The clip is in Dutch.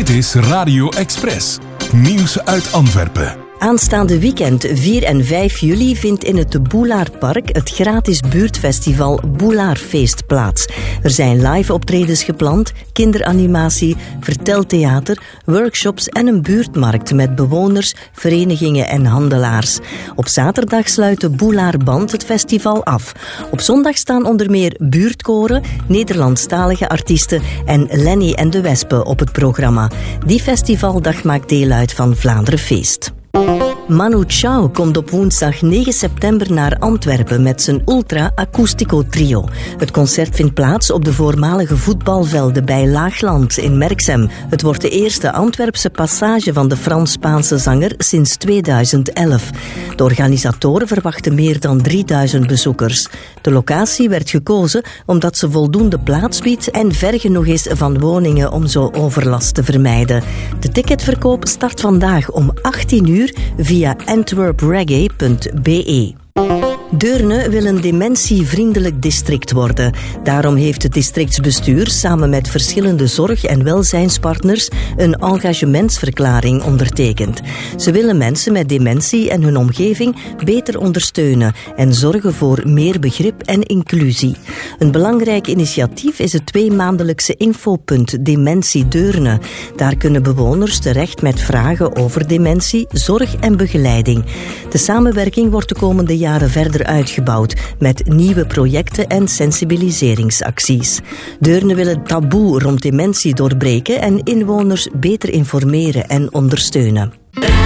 Dit is Radio Express. Nieuws uit Antwerpen. Aanstaande weekend 4 en 5 juli vindt in het Boelaarpark het gratis buurtfestival Boelaarfeest plaats. Er zijn live optredens gepland, kinderanimatie, verteltheater, workshops en een buurtmarkt met bewoners, verenigingen en handelaars. Op zaterdag sluit de Boelaarband het festival af. Op zondag staan onder meer buurtkoren, Nederlandstalige artiesten en Lenny en de Wespen op het programma. Die festivaldag maakt deel uit van Vlaanderen Feest. Manu Chao komt op woensdag 9 september naar Antwerpen met zijn Ultra Acoustico Trio. Het concert vindt plaats op de voormalige voetbalvelden bij Laagland in Merksem. Het wordt de eerste Antwerpse passage van de Frans-Spaanse zanger sinds 2011. De organisatoren verwachten meer dan 3000 bezoekers. De locatie werd gekozen omdat ze voldoende plaats biedt en ver genoeg is van woningen om zo overlast te vermijden. De ticketverkoop start vandaag om 18 uur via antwerpreggae.be. Deurne wil een dementievriendelijk district worden. Daarom heeft het districtsbestuur samen met verschillende zorg- en welzijnspartners een engagementsverklaring ondertekend. Ze willen mensen met dementie en hun omgeving beter ondersteunen en zorgen voor meer begrip en inclusie. Een belangrijk initiatief is het 2-maandelijkse infopunt Dementie Deurne. Daar kunnen bewoners terecht met vragen over dementie, zorg en begeleiding. De samenwerking wordt de komende jaren verder uitgebouwd met nieuwe projecten en sensibiliseringsacties. Deurne wil het taboe rond dementie doorbreken en inwoners beter informeren en ondersteunen.